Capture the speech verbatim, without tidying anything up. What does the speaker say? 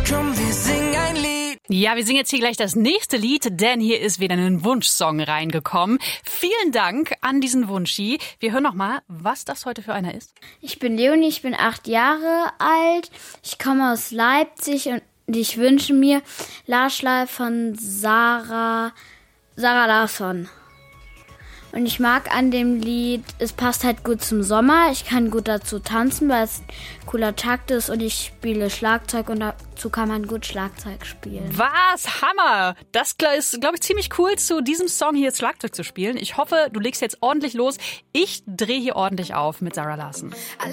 Komm, wir singen ein Lied. Ja, wir singen jetzt hier gleich das nächste Lied, denn hier ist wieder ein Wunschsong reingekommen. Vielen Dank an diesen Wunschi. Wir hören noch mal, was das heute für einer ist. Ich bin Leonie, ich bin acht Jahre alt. Ich komme aus Leipzig und ich wünsche mir Larschlei von Sarah, Sarah Larsson. Und ich mag an dem Lied, es passt halt gut zum Sommer. Ich kann gut dazu tanzen, weil es ein cooler Takt ist und ich spiele Schlagzeug und dazu kann man gut Schlagzeug spielen. Was? Hammer! Das ist, glaube ich, ziemlich cool, zu diesem Song hier Schlagzeug zu spielen. Ich hoffe, du legst jetzt ordentlich los. Ich drehe hier ordentlich auf mit Sarah Larsson.